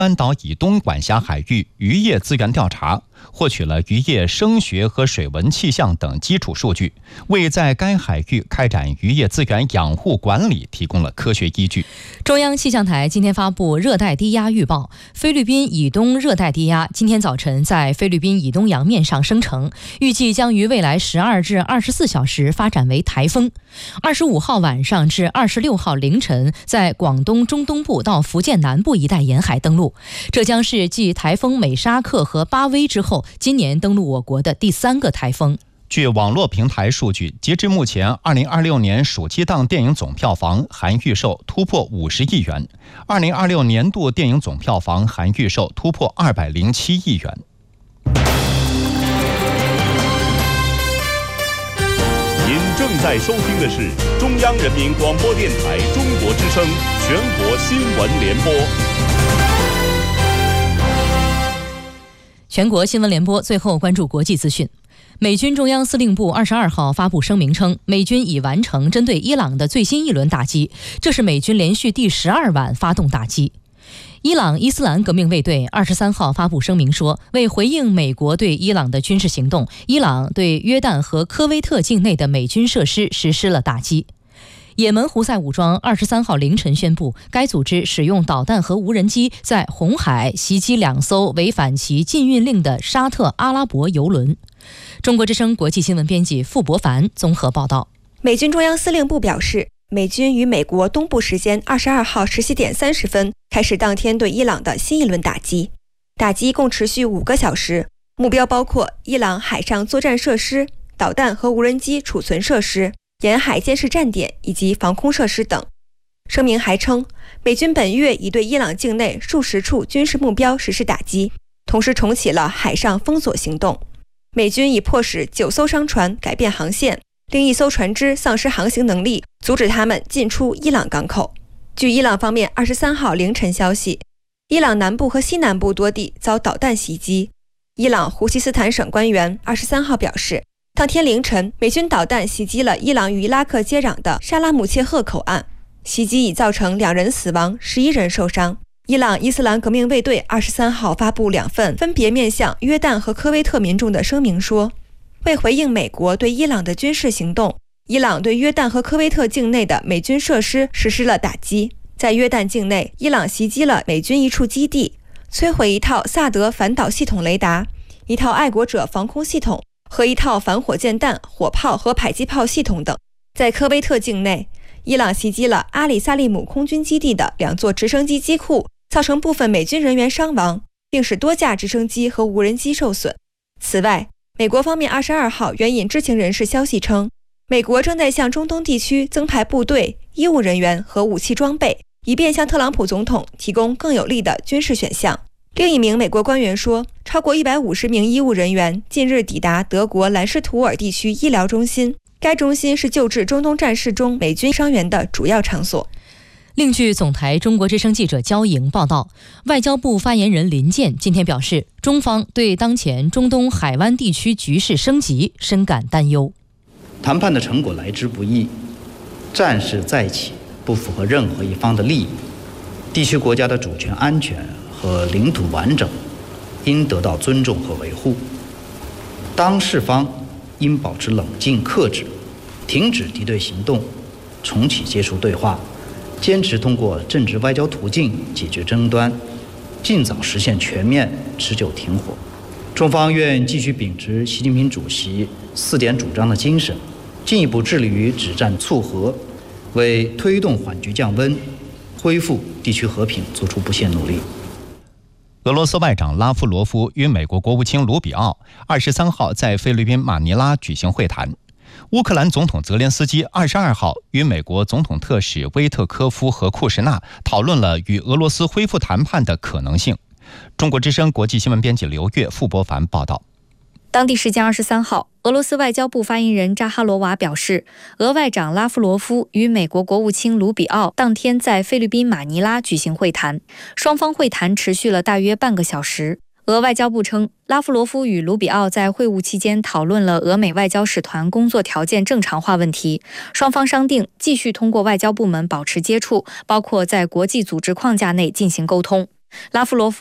湾岛以东管辖海域渔业资源调查，获取了渔业声学和水文气象等基础数据，为在该海域开展渔业资源养护管理提供了科学依据。 中央气象台今天发布热带低压预报，菲律宾以东热带低压今天早晨在菲律宾以东洋面上生成，预计将于未来12至24小时发展为台风。25号晚上至26号凌晨在广东中东部到福建南部一带沿海登陆，这将是继台风美沙克和巴威之后今年登陆我国的第3个台风。 据网络平台数据，截至目前，2026年暑期档电影总票房含预售突破50亿元，2026年度电影总票房含预售突破207亿元。 您正在收听的是中央人民广播电台中国之声全国新闻联播。 全国新闻联播最后关注国际资讯。美军中央司令部22号发布声明称，美军已完成针对伊朗的最新一轮打击，这是美军连续第12晚发动打击。伊朗伊斯兰革命卫队23号发布声明说，为回应美国对伊朗的军事行动，伊朗对约旦和科威特境内的美军设施实施了打击。也门胡塞武装23号凌晨宣布，该组织使用导弹和无人机在红海袭击2艘违反其禁运令的沙特阿拉伯油轮。中国之声国际新闻编辑傅博凡综合报道。 美军中央司令部表示，美军于美国东部时间22号17点30分开始当天对伊朗的新一轮打击，打击共持续5个小时，目标包括伊朗海上作战设施、导弹和无人机储存设施、沿海监视站点以及防空设施等。声明还称，美军本月已对伊朗境内数十处军事目标实施打击，同时重启了海上封锁行动。美军已迫使9艘商船改变航线，另1艘船只丧失航行能力，阻止他们进出伊朗港口。据伊朗方面23号凌晨消息，伊朗南部和西南部多地遭导弹袭击。伊朗胡西斯坦省官员23号表示，当天凌晨，美军导弹袭击了伊朗与伊拉克接壤的沙拉姆切赫口岸，袭击已造成2人死亡，11人受伤。伊朗伊斯兰革命卫队23号发布2份分别面向约旦和科威特民众的声明说，为回应美国对伊朗的军事行动，伊朗对约旦和科威特境内的美军设施实施了打击。在约旦境内，伊朗袭击了美军1处基地，摧毁1套萨德反导系统雷达、1套爱国者防空系统和1套反火箭弹、火炮和迫击炮系统等。在科威特境内，伊朗袭击了阿里萨利姆空军基地的2座直升机机库，造成部分美军人员伤亡，并使多架直升机和无人机受损。此外，美国方面22号援引知情人士消息称，美国正在向中东地区增派部队、医务人员和武器装备，以便向特朗普总统提供更有力的军事选项。另一名美国官员说，超过150名医务人员近日抵达德国兰施图尔地区医疗中心，该中心是救治中东战事中美军伤员的主要场所。 另据总台中国之声记者焦莹报道，外交部发言人林健今天表示，中方对当前中东海湾地区局势升级深感担忧。 谈判的成果来之不易，战事再起不符合任何一方的利益，地区国家的主权安全和领土完整应得到尊重和维护。当事方应保持冷静克制，停止敌对行动，重启接触对话，坚持通过政治外交途径解决争端，尽早实现全面持久停火。中方愿继续秉持习近平主席4点主张的精神，进一步致力于止战促和，为推动缓局降温、恢复地区和平做出不懈努力。 俄罗斯外长拉夫罗夫与美国国务卿卢比奥23号在菲律宾马尼拉举行会谈。乌克兰总统泽连斯基22号与美国总统特使威特科夫和库什纳讨论了与俄罗斯恢复谈判的可能性。中国之声国际新闻编辑刘月、傅博凡报道。 当地时间23号，俄罗斯外交部发言人扎哈罗娃表示，俄外长拉夫罗夫与美国国务卿卢比奥当天在菲律宾马尼拉举行会谈，双方会谈持续了大约半个小时。俄外交部称，拉夫罗夫与卢比奥在会晤期间讨论了俄美外交使团工作条件正常化问题，双方商定继续通过外交部门保持接触，包括在国际组织框架内进行沟通。 拉夫罗夫